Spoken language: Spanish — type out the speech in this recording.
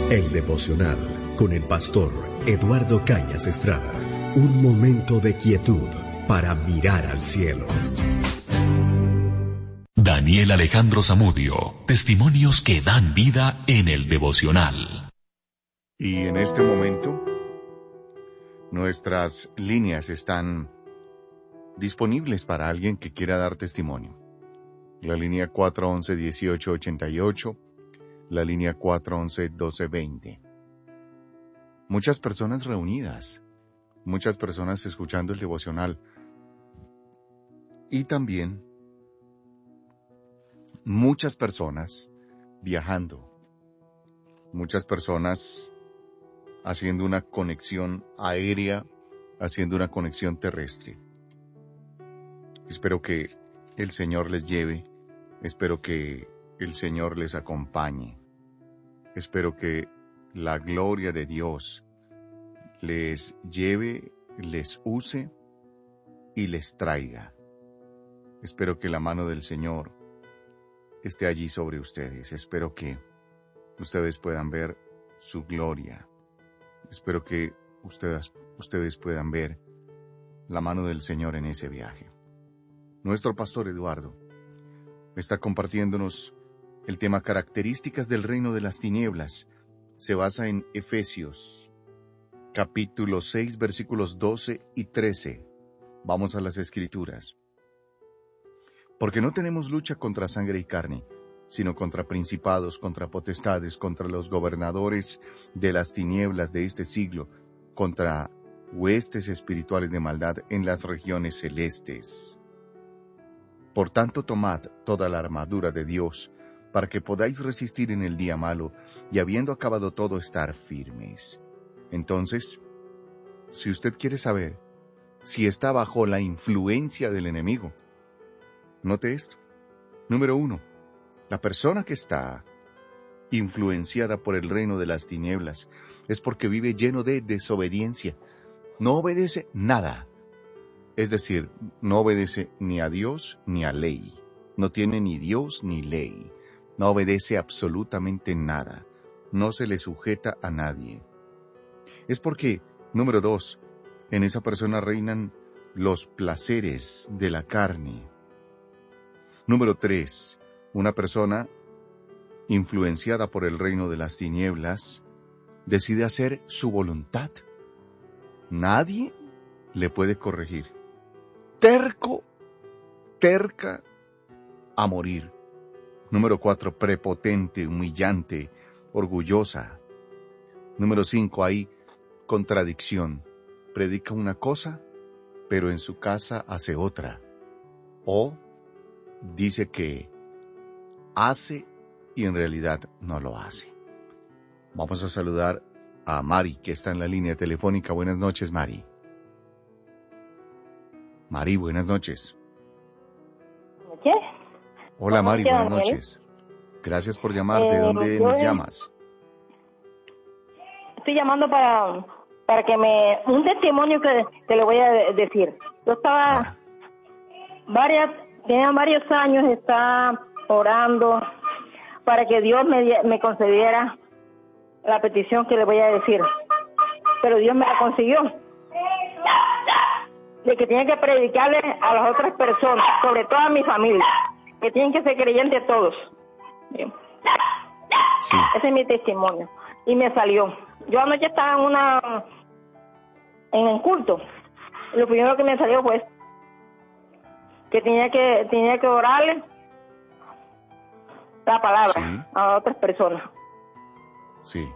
El devocional con el pastor Eduardo Cañas Estrada. Un momento de quietud para mirar al cielo. Daniel Alejandro Zamudio, testimonios que dan vida en el devocional. Y en este momento, nuestras líneas están disponibles para alguien que quiera dar testimonio. La línea 411-1888, la línea 411-1220. Muchas personas reunidas, muchas personas escuchando el devocional y también muchas personas viajando, muchas personas haciendo una conexión aérea, haciendo una conexión terrestre. Espero que el Señor les lleve, espero que el Señor les acompañe, espero que la gloria de Dios les lleve, les use y les traiga. Espero que la mano del Señor esté allí sobre ustedes. Espero que ustedes puedan ver su gloria. Espero que ustedes puedan ver la mano del Señor en ese viaje. Nuestro pastor Eduardo está compartiéndonos el tema características del reino de las tinieblas. Se basa en Efesios, capítulo 6, versículos 12 y 13. Vamos a las Escrituras. Porque no tenemos lucha contra sangre y carne, sino contra principados, contra potestades, contra los gobernadores de las tinieblas de este siglo, contra huestes espirituales de maldad en las regiones celestes. Por tanto, tomad toda la armadura de Dios, para que podáis resistir en el día malo, y habiendo acabado todo, estar firmes. Entonces, si usted quiere saber si está bajo la influencia del enemigo, note esto. Número 1. La persona que está influenciada por el reino de las tinieblas es porque vive lleno de desobediencia. No obedece nada. Es decir, no obedece ni a Dios ni a ley. No tiene ni Dios ni ley. No obedece absolutamente nada. No se le sujeta a nadie. Es porque, número 2, en esa persona reinan los placeres de la carne. Número 3, una persona influenciada por el reino de las tinieblas decide hacer su voluntad. Nadie le puede corregir. Terco, terca a morir. Número 4, prepotente, humillante, orgullosa. Número 5, hay contradicción. Predica una cosa, pero en su casa hace otra. O dice que hace y en realidad no lo hace. Vamos a saludar a Mari, que está en la línea telefónica. Buenas noches, Mari. Mari, buenas noches. ¿Qué? Hola, Mari, buenas noches. Gracias por llamar. ¿De dónde nos llamas? Estoy llamando para que un testimonio que le voy a decir. Yo estaba tenía varios años, estaba orando para que Dios me concediera la petición que le voy a decir. Pero Dios me la consiguió. De que tenía que predicarle a las otras personas, sobre todo a mi familia, que tienen que ser creyentes todos. Bien. Sí. Ese es mi testimonio. Y me salió. Yo anoche estaba en el culto. Lo primero que me salió fue que tenía que orarle la palabra a otras personas. Sí.